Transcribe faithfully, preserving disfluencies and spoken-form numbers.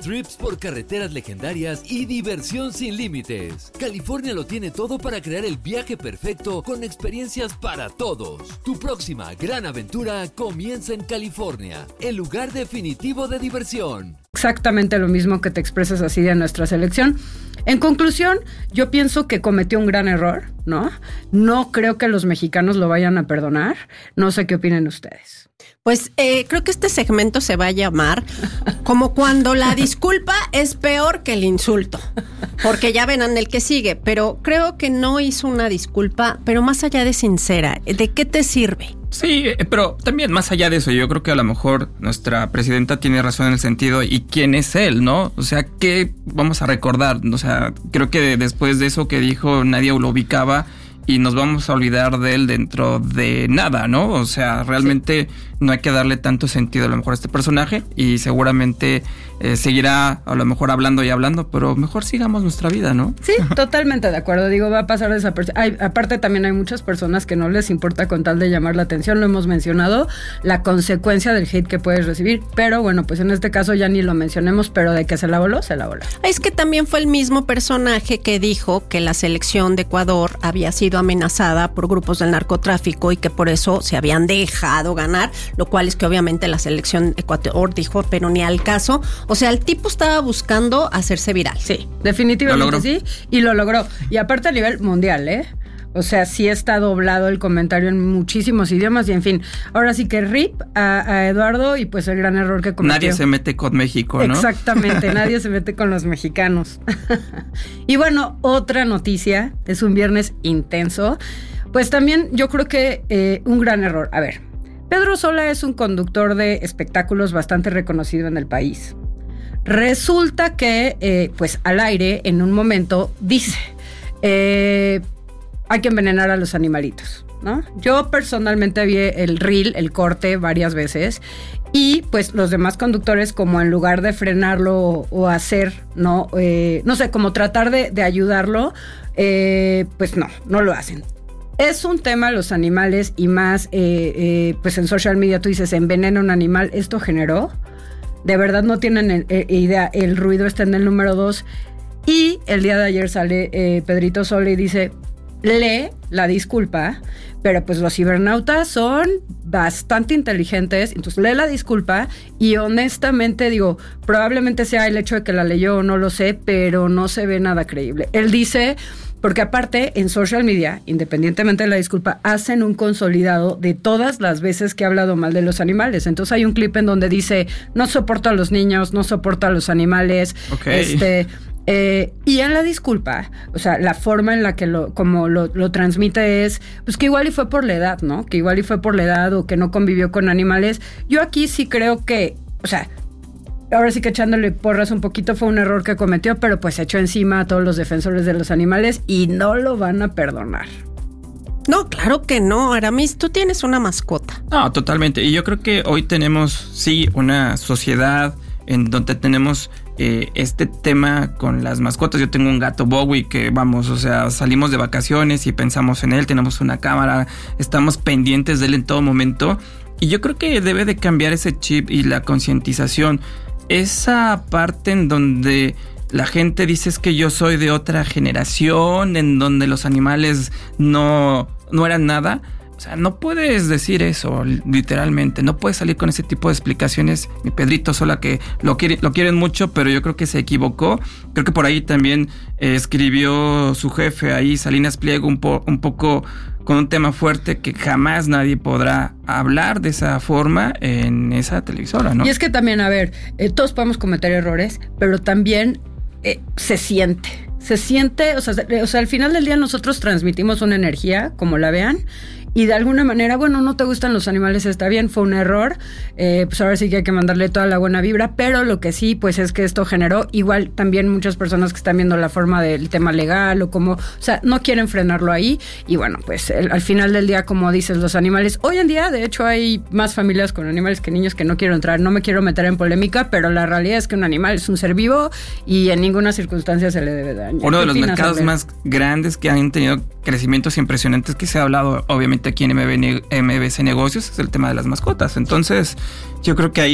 trips por carreteras legendarias y diversión sin límites. California lo tiene todo para crear el viaje perfecto con experiencias para todos. Tu próxima gran aventura comienza en California, el lugar definitivo de diversión. Exactamente lo mismo que te expresas así de nuestra selección. En conclusión, yo pienso que cometió un gran error, ¿no? No creo que los mexicanos lo vayan a perdonar. No sé qué opinen ustedes. Pues eh, creo que este segmento se va a llamar como cuando la disculpa es peor que el insulto, porque ya verán el que sigue, pero creo que no hizo una disculpa, pero más allá de sincera, ¿de qué te sirve? Sí, pero también más allá de eso, yo creo que a lo mejor nuestra presidenta tiene razón en el sentido, ¿y quién es él, no? O sea, ¿qué vamos a recordar? O sea, creo que después de eso que dijo, nadie lo ubicaba y nos vamos a olvidar de él dentro de nada, ¿no? O sea, realmente sí. No hay que darle tanto sentido a lo mejor a este personaje y seguramente eh, seguirá a lo mejor hablando y hablando, pero mejor sigamos nuestra vida, ¿no? Sí, totalmente de acuerdo. Digo, va a pasar desapercibido. Aparte también hay muchas personas que no les importa con tal de llamar la atención, lo hemos mencionado, la consecuencia del hate que puedes recibir, pero bueno, pues en este caso ya ni lo mencionemos, pero de que se la voló, se la voló. Es que también fue el mismo personaje que dijo que la selección de Ecuador había sido amenazada por grupos del narcotráfico y que por eso se habían dejado ganar, lo cual es que obviamente la selección de Ecuador dijo, pero ni al caso. O sea, el tipo estaba buscando hacerse viral. Sí, definitivamente sí, y lo logró. Y aparte a nivel mundial, ¿eh? O sea, sí está doblado el comentario en muchísimos idiomas y en fin. Ahora sí que rip a, a Eduardo y pues el gran error que cometió. Nadie se mete con México, ¿no? Exactamente, nadie se mete con los mexicanos. Y bueno, otra noticia, es un viernes intenso. Pues también yo creo que eh, un gran error. A ver, Pedro Sola es un conductor de espectáculos bastante reconocido en el país. Resulta que, eh, pues al aire, en un momento, dice, eh, hay que envenenar a los animalitos, ¿no? Yo personalmente vi el reel, el corte, varias veces, y pues los demás conductores, como en lugar de frenarlo o, o hacer, ¿no? Eh, no sé, como tratar de, de ayudarlo, eh, pues no, no lo hacen. Es un tema los animales y más, eh, eh, pues en social media tú dices, envenena un animal, ¿esto generó? De verdad no tienen eh, idea, el ruido está en el número dos. Y el día de ayer sale eh, Pedrito Sola y dice, lee la disculpa, pero pues los cibernautas son bastante inteligentes, entonces lee la disculpa y honestamente digo, probablemente sea el hecho de que la leyó o no lo sé, pero no se ve nada creíble. Él dice... Porque aparte, en social media, independientemente de la disculpa, hacen un consolidado de todas las veces que ha hablado mal de los animales. Entonces hay un clip en donde dice, no soporto a los niños, no soporto a los animales. Okay. Este, eh, y en la disculpa, o sea, la forma en la que lo, como lo, lo transmite es, pues que igual y fue por la edad, ¿no? Que igual y fue por la edad o que no convivió con animales. Yo aquí sí creo que, o sea... Ahora sí que echándole porras un poquito fue un error que cometió, pero pues echó encima a todos los defensores de los animales y no lo van a perdonar. No, claro que no, Aramis, tú tienes una mascota. No, totalmente. Y yo creo que hoy tenemos, sí, una sociedad en donde tenemos eh, este tema con las mascotas. Yo tengo un gato Bowie que, vamos, o sea, salimos de vacaciones y pensamos en él, tenemos una cámara, estamos pendientes de él en todo momento. Y yo creo que debe de cambiar ese chip y la concientización. Esa parte en donde la gente dice es que yo soy de otra generación, en donde los animales no, no eran nada. O sea, no puedes decir eso, literalmente. No puedes salir con ese tipo de explicaciones. Mi Pedrito Sola, que lo, quiere, lo quieren mucho, pero yo creo que se equivocó. Creo que por ahí también eh, escribió su jefe ahí, Salinas Pliego, un, po, un poco con un tema fuerte que jamás nadie podrá hablar de esa forma en esa televisora, ¿no? Y es que también, a ver, eh, todos podemos cometer errores, pero también eh, se siente. Se siente, o sea, o sea, al final del día nosotros transmitimos una energía, como la vean, y de alguna manera, bueno, no te gustan los animales, está bien, fue un error, eh, pues ahora sí que hay que mandarle toda la buena vibra, pero lo que sí, pues es que esto generó igual también muchas personas que están viendo la forma del tema legal o como, o sea, no quieren frenarlo ahí, y bueno, pues el, al final del día, como dices, los animales, hoy en día, de hecho, hay más familias con animales que niños, que no quiero entrar, no me quiero meter en polémica, pero la realidad es que un animal es un ser vivo y en ninguna circunstancia se le debe dañar. Uno de los mercados más grandes que han tenido crecimientos impresionantes que se ha hablado, obviamente, aquí en M B C Negocios, es el tema de las mascotas. Entonces, yo creo que ahí